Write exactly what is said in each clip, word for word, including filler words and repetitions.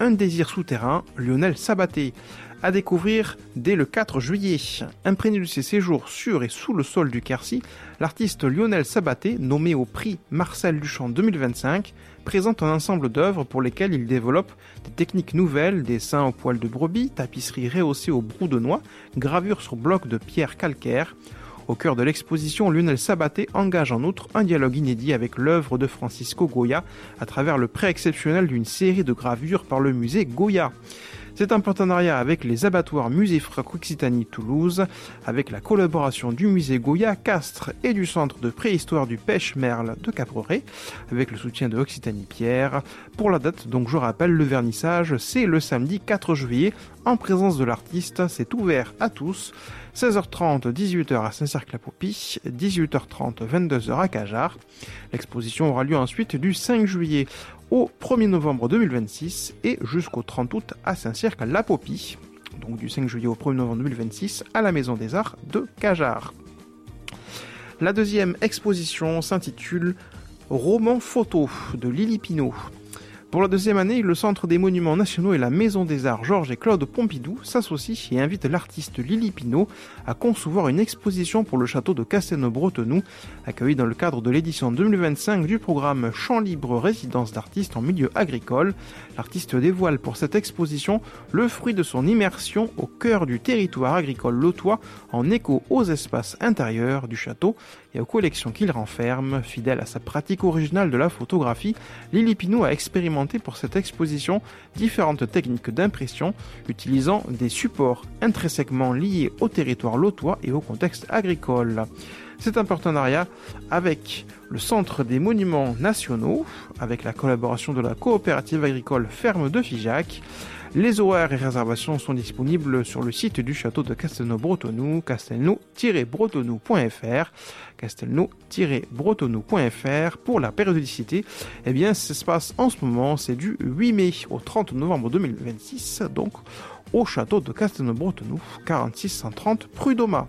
Un désir souterrain, Lionel Sabaté. À découvrir dès le quatre juillet. Imprégné de ses séjours sur et sous le sol du Quercy, l'artiste Lionel Sabaté, nommé au prix Marcel Duchamp deux mille vingt-cinq, présente un ensemble d'œuvres pour lesquelles il développe des techniques nouvelles, dessins au poil de brebis, tapisserie rehaussée au brou de noix, gravure sur blocs de pierre calcaire. Au cœur de l'exposition, Lionel Sabaté engage en outre un dialogue inédit avec l'œuvre de Francisco Goya à travers le prêt exceptionnel d'une série de gravures par le musée Goya. C'est un partenariat avec les abattoirs Musée Franco-Occitanie Toulouse, avec la collaboration du musée Goya Castres et du centre de préhistoire du Pêche-Merle de Cabreret, avec le soutien de Occitanie Pierre. Pour la date, donc je rappelle, le vernissage, c'est le samedi quatre juillet, en présence de l'artiste, c'est ouvert à tous. seize heures trente, dix-huit heures à Saint-Cercle-la-Popie, dix-huit heures trente, vingt-deux heures à Cajarc. L'exposition aura lieu ensuite du cinq juillet au premier novembre deux mille vingt-six et jusqu'au trente août à Saint-Cercle-la-Popie. Donc du cinq juillet au premier novembre deux mille vingt-six à la Maison des Arts de Cajarc. La deuxième exposition s'intitule Roman photo de Lily Pinault. Pour la deuxième année, le Centre des Monuments Nationaux et la Maison des Arts Georges et Claude Pompidou s'associent et invitent l'artiste Lily Pinault à concevoir une exposition pour le château de Castelnau-Bretenoux, accueilli dans le cadre de l'édition deux mille vingt-cinq du programme Champs Libres Résidence d'artistes en milieu agricole. L'artiste dévoile pour cette exposition le fruit de son immersion au cœur du territoire agricole lotois en écho aux espaces intérieurs du château et aux collections qu'il renferme. Fidèle à sa pratique originale de la photographie, Lily Pinault a expérimenté pour cette exposition différentes techniques d'impression utilisant des supports intrinsèquement liés au territoire lotois et au contexte agricole. C'est un partenariat avec le Centre des Monuments Nationaux, avec la collaboration de la coopérative agricole Ferme de Figeac. Les horaires et réservations sont disponibles sur le site du château de Castelnau-Bretenoux, castelnau tiret bretenoux point f r, castelnau tiret bretenoux point f r. Pour la périodicité, eh bien, ça se passe en ce moment, c'est du huit mai au trente novembre deux mille vingt-six, donc au château de Castelnau-Bretenoux, quarante-six cent trente Prud'Homas.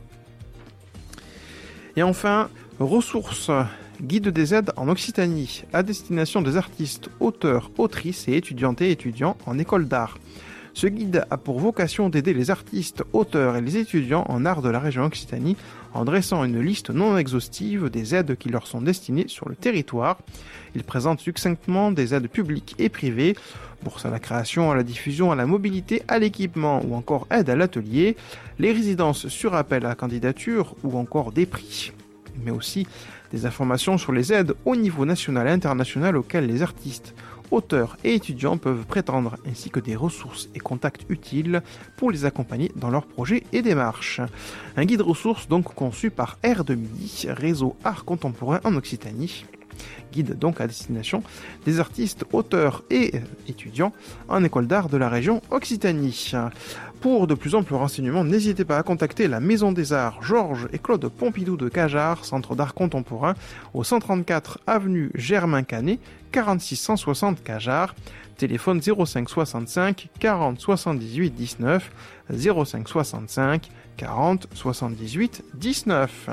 Et enfin, ressources, guide des aides en Occitanie, à destination des artistes, auteurs, autrices et étudiantes et étudiants en école d'art. Ce guide a pour vocation d'aider les artistes, auteurs et les étudiants en art de la région Occitanie en dressant une liste non exhaustive des aides qui leur sont destinées sur le territoire. Il présente succinctement des aides publiques et privées, bourse à la création, à la diffusion, à la mobilité, à l'équipement ou encore aide à l'atelier, les résidences sur appel à candidature ou encore des prix. Mais aussi des informations sur les aides au niveau national et international auxquelles les artistes, auteurs et étudiants peuvent prétendre, ainsi que des ressources et contacts utiles pour les accompagner dans leurs projets et démarches. Un guide ressources donc conçu par Air de Midi, réseau art contemporain en Occitanie. Guide donc à destination des artistes, auteurs et étudiants en école d'art de la région Occitanie. Pour de plus amples renseignements, n'hésitez pas à contacter la Maison des Arts Georges et Claude Pompidou de Cajarc, centre d'art contemporain, au cent trente-quatre avenue Germain Canet, quarante-six cent soixante Cajarc. Téléphone zéro cinq soixante-cinq quarante soixante-dix-huit dix-neuf, zéro cinq soixante-cinq quarante soixante-dix-huit dix-neuf.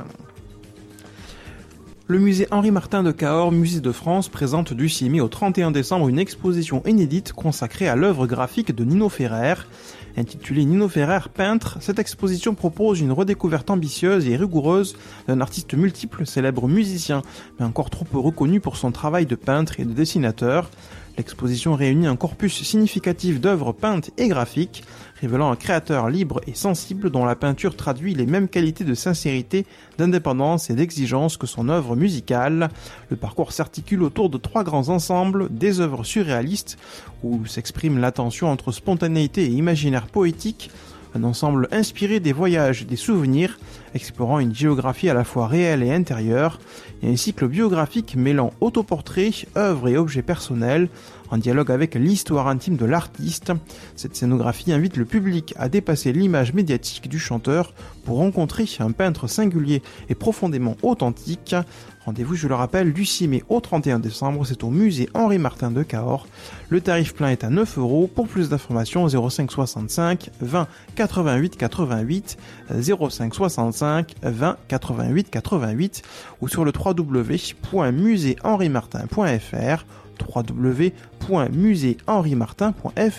Le musée Henri Martin de Cahors, musée de France, présente du six mai au trente et un décembre une exposition inédite consacrée à l'œuvre graphique de Nino Ferrer. Intitulée Nino Ferrer, peintre, cette exposition propose une redécouverte ambitieuse et rigoureuse d'un artiste multiple, célèbre musicien, mais encore trop peu reconnu pour son travail de peintre et de dessinateur. L'exposition réunit un corpus significatif d'œuvres peintes et graphiques, révélant un créateur libre et sensible dont la peinture traduit les mêmes qualités de sincérité, d'indépendance et d'exigence que son œuvre musicale. Le parcours s'articule autour de trois grands ensembles, des œuvres surréalistes, où s'exprime la tension entre spontanéité et imaginaire poétique, un ensemble inspiré des voyages et des souvenirs, explorant une géographie à la fois réelle et intérieure, et un cycle biographique mêlant autoportrait, œuvres et objets personnels, en dialogue avec l'histoire intime de l'artiste. Cette scénographie invite le public à dépasser l'image médiatique du chanteur pour rencontrer un peintre singulier et profondément authentique. Rendez-vous, je le rappelle, du six mai au trente et un décembre, c'est au musée Henri Martin de Cahors. Le tarif plein est à neuf euros. Pour plus d'informations, zéro cinq soixante-cinq vingt quatre-vingt-huit quatre-vingt-huit, zéro cinq soixante-cinq vingt quatre-vingt-huit quatre-vingt-huit ou sur le w w w point musée henri martin point f r, w w w point musée henri martin point f